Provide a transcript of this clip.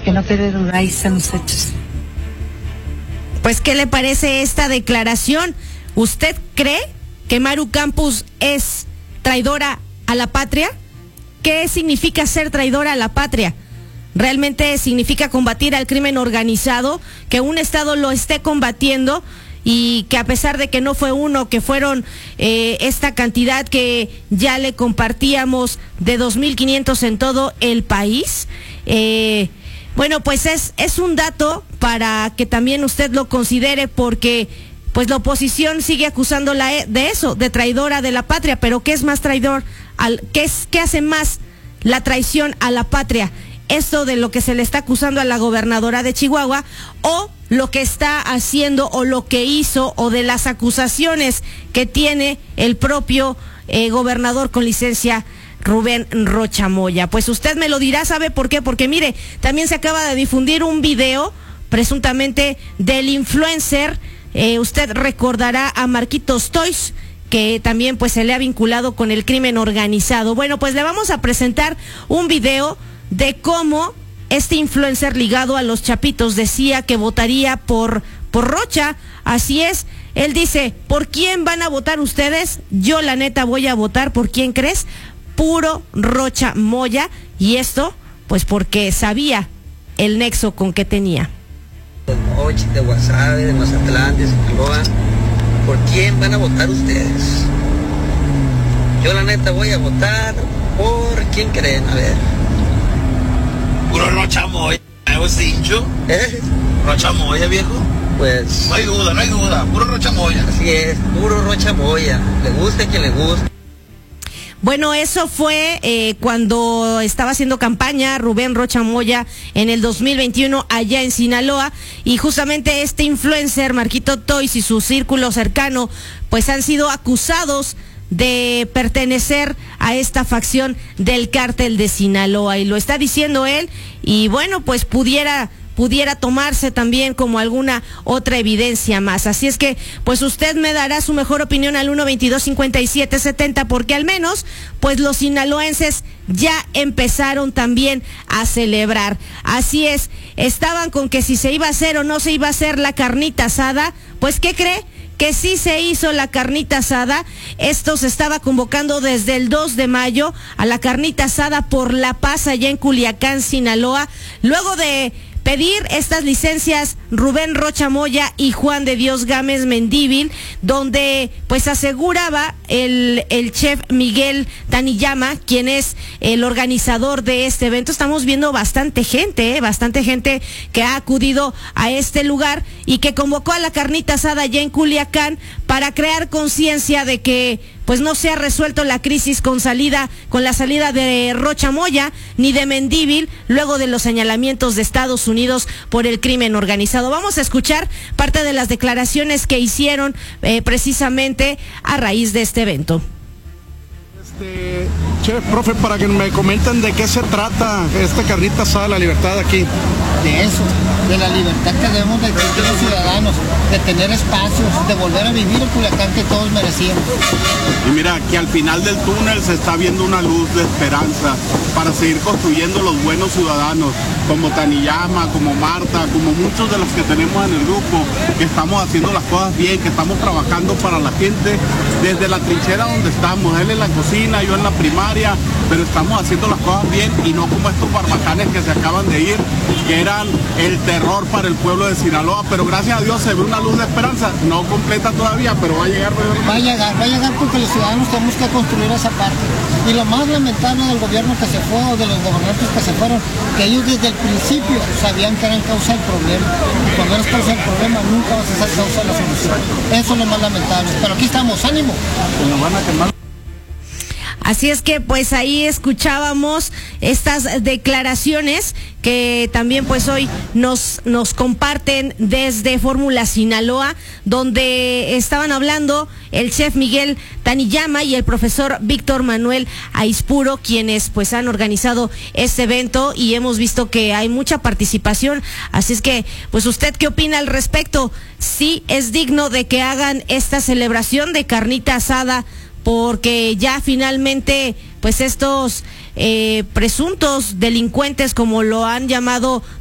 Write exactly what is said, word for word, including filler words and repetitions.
que no quede duda, ahí están los hechos. Pues, ¿qué le parece esta declaración? ¿Usted cree que Maru Campos es traidora a la patria? ¿Qué significa ser traidora a la patria? ¿Realmente significa combatir al crimen organizado? Que un Estado lo esté combatiendo y que a pesar de que no fue uno, que fueron eh, esta cantidad que ya le compartíamos de dos mil quinientos en todo el país. Eh, bueno, pues es, es un dato para que también usted lo considere, porque pues la oposición sigue acusándola de eso, de traidora de la patria. Pero ¿qué es más traidor? Al, ¿qué, es, ¿Qué hace más la traición a la patria? Esto de lo que se le está acusando a la gobernadora de Chihuahua, o lo que está haciendo o lo que hizo, o de las acusaciones que tiene el propio eh, gobernador con licencia, Rubén Rocha Moya. Pues usted me lo dirá. ¿Sabe por qué? Porque mire, también se acaba de difundir un video presuntamente del influencer, eh, usted recordará a Marquitos Toys, que también pues se le ha vinculado con el crimen organizado. Bueno, pues le vamos a presentar un video de cómo este influencer ligado a los Chapitos decía que votaría por, por Rocha. Así es, él dice: ¿por quién van a votar ustedes? Yo la neta voy a votar, ¿por quién crees? Puro Rocha Moya. Y esto pues porque sabía el nexo con que tenía. De Mochi, de Guasave, de Mazatlán, de Sinaloa. ¿Por quién van a votar ustedes? Yo la neta voy a votar por quién creen, a ver. Puro Rocha Moya, ¿hemos dicho? ¿Eh? Rocha Moya, viejo. Pues... no hay duda, no hay duda, puro Rocha Moya. Así es, puro Rocha Moya. Le guste a quien le guste. Bueno, eso fue eh, cuando estaba haciendo campaña Rubén Rocha Moya en el dos mil veintiuno allá en Sinaloa, y justamente este influencer, Marquito Toys, y su círculo cercano, pues han sido acusados de pertenecer a esta facción del cártel de Sinaloa, y lo está diciendo él, y bueno, pues pudiera... pudiera tomarse también como alguna otra evidencia más. Así es que, pues usted me dará su mejor opinión al uno veintidós cincuenta y siete setenta, porque al menos, pues los sinaloenses ya empezaron también a celebrar. Así es, estaban con que si se iba a hacer o no se iba a hacer la carnita asada. Pues, ¿qué cree? Que sí se hizo la carnita asada. Esto se estaba convocando desde el dos de mayo a la carnita asada por la paz allá en Culiacán, Sinaloa, luego de pedir estas licencias Rubén Rocha Moya y Juan de Dios Gámez Mendívil, donde pues aseguraba el, el chef Miguel Taniyama, quien es el organizador de este evento. Estamos viendo bastante gente, ¿eh? bastante gente que ha acudido a este lugar y que convocó a la carnita asada allá en Culiacán para crear conciencia de que pues no se ha resuelto la crisis con salida, con la salida de Rocha Moya ni de Mendívil, luego de los señalamientos de Estados Unidos por el crimen organizado. Vamos a escuchar parte de las declaraciones que hicieron eh, precisamente a raíz de este evento. Este, chef, profe, para que me comenten de qué se trata esta carnita asada, la libertad aquí. De eso, de la libertad que debemos de existir los ciudadanos, de tener espacios, de volver a vivir el Culiacán que todos merecíamos. Y mira, que al final del túnel se está viendo una luz de esperanza para seguir construyendo los buenos ciudadanos, como Taniyama, como Marta, como muchos de los que tenemos en el grupo, que estamos haciendo las cosas bien, que estamos trabajando para la gente desde la trinchera donde estamos, él en la cocina, yo en la primaria, pero estamos haciendo las cosas bien y no como estos barbajanes que se acaban de ir, que eran el terror para el pueblo de Sinaloa. Pero gracias a Dios se ve una luz de esperanza, no completa todavía, pero va a llegar. Va a llegar, va a llegar porque los ciudadanos tenemos que construir esa parte. Y lo más lamentable del gobierno que se fue, o de los gobernantes que se fueron, que ellos desde el principio sabían que eran causa del problema. Y cuando eres causa del problema, nunca vas a ser causa de la solución. Eso es lo más lamentable. Pero aquí estamos, ánimo. Pues nos van a quemar. Así es que pues ahí escuchábamos estas declaraciones que también pues hoy nos, nos comparten desde Fórmula Sinaloa, donde estaban hablando el chef Miguel Taniyama y el profesor Víctor Manuel Aispuro, quienes pues han organizado este evento, y hemos visto que hay mucha participación. Así es que pues usted, ¿qué opina al respecto? ¿Sí es digno de que hagan esta celebración de carnita asada? Porque ya finalmente, pues estos eh, presuntos delincuentes, como lo han llamado